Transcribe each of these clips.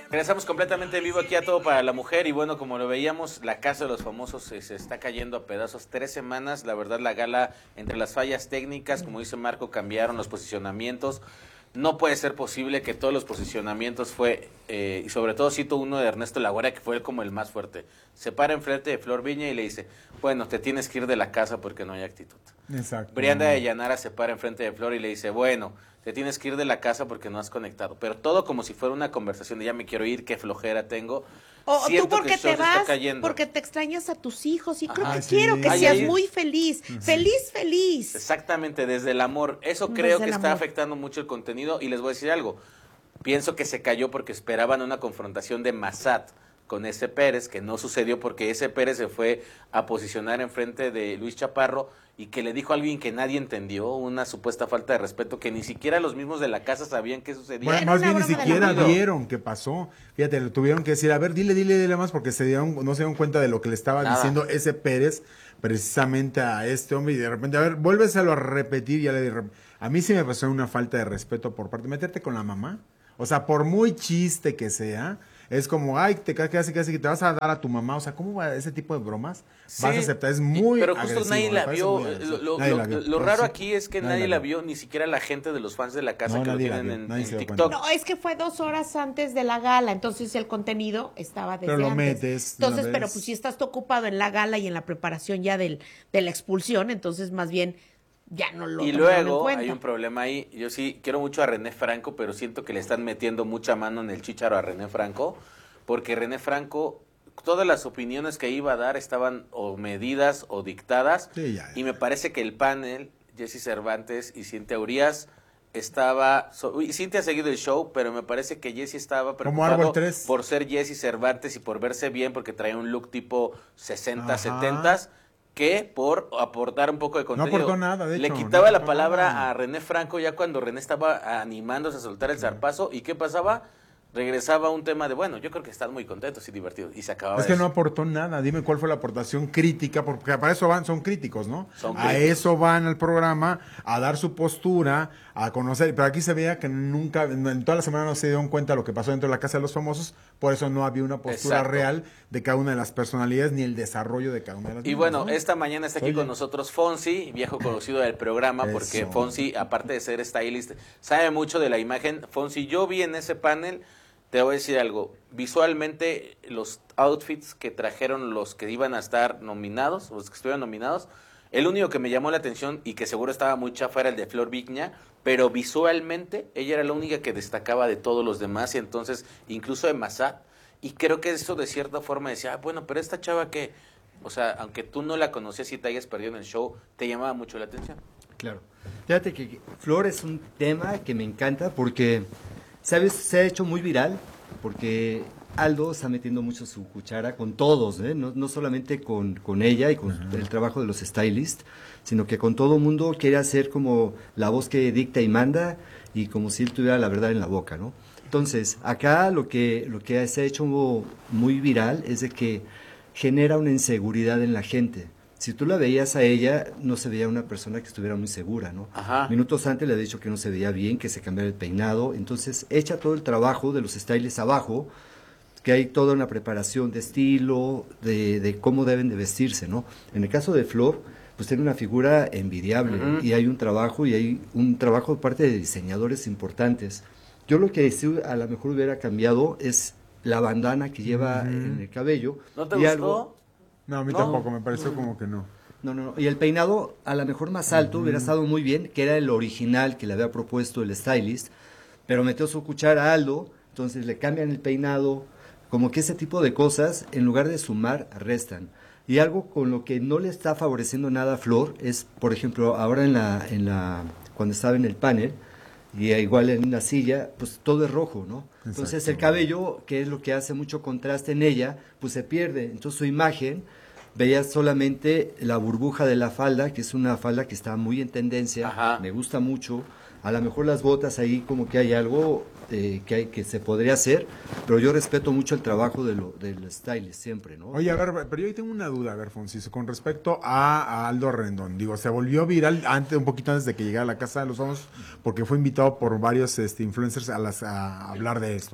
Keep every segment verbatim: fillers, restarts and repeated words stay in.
Regresamos completamente en vivo aquí a Todo para la Mujer y bueno, como lo veíamos, la Casa de los Famosos se, se está cayendo a pedazos. Tres semanas, la verdad la gala, entre las fallas técnicas, como dice Marco, cambiaron los posicionamientos. No puede ser posible que todos los posicionamientos fue, eh, y sobre todo cito uno de Ernesto La Guardia, que fue como el más fuerte. Se para enfrente de Flor Viña y le dice, bueno, te tienes que ir de la casa porque no hay actitud. Exacto. Brianda de Llanara se para enfrente de Flor y le dice, bueno, te tienes que ir de la casa porque no has conectado. Pero todo como si fuera una conversación de ya me quiero ir, qué flojera tengo. O Siento tú porque que el show te se está vas, cayendo. porque te extrañas a tus hijos y Ajá, creo que sí. quiero que Ay, seas ay. muy feliz, Sí. feliz, feliz. Exactamente, desde el amor. Eso Desde creo que el está amor. afectando mucho el contenido y les voy a decir algo. Pienso que se cayó porque esperaban una confrontación de Massad con ese Pérez, que no sucedió porque ese Pérez se fue a posicionar enfrente de Luis Chaparro y que le dijo a alguien que nadie entendió, una supuesta falta de respeto que ni siquiera los mismos de la casa sabían qué sucedía. Bueno, Era más una bien ni broma del siquiera amigo. vieron qué pasó. Fíjate, le tuvieron que decir, a ver, dile, dile, dile más, porque se dieron, no se dieron cuenta de lo que le estaba Nada. diciendo ese Pérez precisamente a este hombre, y de repente, a ver, vuélveselo a repetir, ya le dije, a mí sí me pasó una falta de respeto por parte, meterte con la mamá. O sea, por muy chiste que sea, es como, ay, te casi casi que te vas a dar a tu mamá. O sea, ¿cómo va ese tipo de bromas? Sí, Vas a aceptar, es y- muy pero justo agresivo, nadie me la parece vio. muy agresivo. Lo, lo- Nadie lo- la vio. lo No, raro sí. aquí es que nadie, la vio, ni siquiera la gente de los fans de la casa No, que lo nadie la tienen vio, en, nadie en se dio TikTok. cuenta. No, es que fue dos horas antes de la gala, entonces el contenido estaba desde Pero lo antes. metes de una Entonces, pero vez. pues si estás tú ocupado en la gala y en la preparación ya del, de la expulsión, entonces más bien ya no lo Y tomaron en luego cuenta. hay un problema ahí. Yo sí quiero mucho a René Franco, pero siento que le están metiendo mucha mano en el chícharo a René Franco, porque René Franco, todas las opiniones que iba a dar estaban o medidas o dictadas, Sí, ya, ya. y me parece que el panel, Jesse Cervantes y Cintia Urias, estaba, so, y Cintia ha seguido el show, pero me parece que Jesse estaba Como Árbol preocupado tres. por ser Jesse Cervantes y por verse bien, porque traía un look tipo sesenta, Ajá. setenta, que por aportar un poco de contenido. aportó nada, de Le hecho, quitaba no la aportó palabra nada. a René Franco ya cuando René estaba animándose a soltar el zarpazo. ¿Y qué pasaba? Regresaba un tema de, bueno, yo creo que están muy contentos y divertidos. Y se acababa Es que eso. no aportó nada. Dime cuál fue la aportación crítica, porque para eso van, son críticos, ¿no? Son a críticos. eso van al programa, a dar su postura, a conocer. Pero aquí se veía que nunca, en toda la semana no se dieron cuenta de lo que pasó dentro de la Casa de los Famosos, por eso no había una postura Exacto. real de cada una de las personalidades ni el desarrollo de cada una de las Y mismas, bueno, ¿no? esta mañana está aquí Oye. con nosotros Fonsi, viejo conocido del programa, porque Eso. Fonsi, aparte de ser stylist, sabe mucho de la imagen. Fonsi, yo vi en ese panel, te voy a decir algo, visualmente los outfits que trajeron los que iban a estar nominados, los que estuvieron nominados, el único que me llamó la atención y que seguro estaba muy chafa era el de Flor Vigna, pero visualmente ella era la única que destacaba de todos los demás, y entonces incluso de Massad, y creo que eso de cierta forma decía, ah, bueno, pero esta chava que, o sea, aunque tú no la conocías y te hayas perdido en el show, te llamaba mucho la atención. Claro. Fíjate que Flor es un tema que me encanta porque, ¿sabes? Se ha hecho muy viral porque Aldo está metiendo mucho su cuchara con todos, ¿eh? no, no solamente con, con ella y con uh-huh. el trabajo de los stylists, sino que con todo mundo quiere hacer como la voz que dicta y manda y como si él tuviera la verdad en la boca, ¿no? Entonces, acá lo que, lo que se ha hecho muy viral es de que genera una inseguridad en la gente. Si tú la veías a ella, no se veía una persona que estuviera muy segura, ¿no? Ajá. Minutos antes le ha dicho que no se veía bien, que se cambiara el peinado. Entonces, echa todo el trabajo de los stylists abajo, que hay toda una preparación de estilo, de, de cómo deben de vestirse, ¿no? En el caso de Flor, pues tiene una figura envidiable, uh-huh. y hay un trabajo, y hay un trabajo de parte de diseñadores importantes. Yo lo que sí a lo mejor hubiera cambiado es la bandana que lleva uh-huh. en el cabello. ¿No te y gustó? Algo, No, a mí No. tampoco, me pareció como que no. No, no, no. Y el peinado, a lo mejor más alto, Uh-huh. hubiera estado muy bien, que era el original que le había propuesto el stylist, pero metió su cuchara a Aldo, entonces le cambian el peinado, como que ese tipo de cosas, en lugar de sumar, restan. Y algo con lo que no le está favoreciendo nada a Flor es, por ejemplo, ahora en la, en la, cuando estaba en el panel, y igual en una silla, pues todo es rojo, ¿no? Entonces Exacto. el cabello, que es lo que hace mucho contraste en ella, pues se pierde. Entonces su imagen, veías solamente la burbuja de la falda, que es una falda que está muy en tendencia, Ajá. me gusta mucho. A lo mejor las botas ahí como que hay algo eh, que, hay, que se podría hacer, pero yo respeto mucho el trabajo de lo, del stylist siempre, ¿no? Oye, a ver, pero yo tengo una duda, a ver, Fonsi, con respecto a, a Aldo Rendón. Digo, se volvió viral antes, un poquito antes de que llegara a la Casa de los Famosos, porque fue invitado por varios este, influencers a, las, a hablar de esto.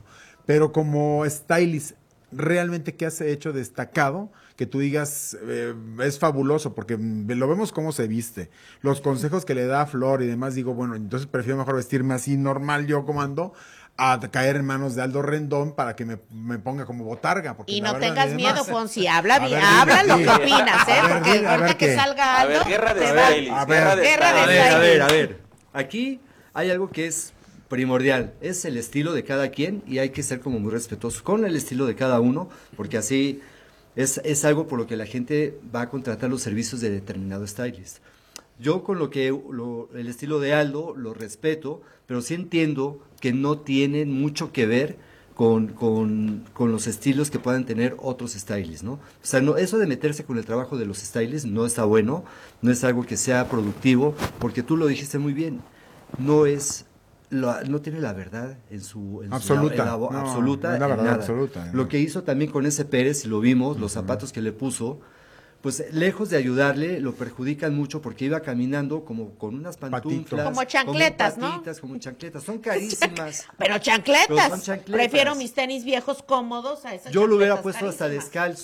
pero como stylist, realmente qué has hecho destacado que tú digas eh, es fabuloso, porque lo vemos cómo se viste, los consejos que le da a Flor y demás, digo, bueno, entonces prefiero mejor vestirme así normal yo como ando, a caer en manos de Aldo Rendón para que me, me ponga como botarga. Porque y la no verdad, tengas y miedo, demás, Fonsi, habla, a bien, ver, habla dime, lo que sí. opinas, ¿eh? A ver, Porque dime, a ahorita ver que qué. salga A Aldo, ver, guerra de te va- stylists, a ver, guerra de guerra de A stylists. ver, a ver, a stylists. ver. Aquí hay algo que es primordial, es el estilo de cada quien y hay que ser como muy respetuosos con el estilo de cada uno, porque así es, es algo por lo que la gente va a contratar los servicios de determinado stylist. Yo con lo que lo- el estilo de Aldo lo respeto, pero sí entiendo que no tienen mucho que ver con, con, con los estilos que puedan tener otros stylists, ¿no? O sea, no, eso de meterse con el trabajo de los stylists no está bueno, no es algo que sea productivo, porque tú lo dijiste muy bien, no es, la- no tiene la verdad en su, en su- Absoluta, en la vo- no, absoluta, no es la en verdad nada. absoluta, Lo ¿no? que hizo también con ese Pérez, y lo vimos, los zapatos que le puso, pues lejos de ayudarle, lo perjudican mucho porque iba caminando como con unas pantuflas. Como chancletas, como ¿no? patitas, como chancletas. Son carísimas. Pero chancletas. Pero son chancletas. Prefiero mis tenis viejos cómodos a esas Yo lo hubiera chancletas puesto hasta carísimas. descalzo.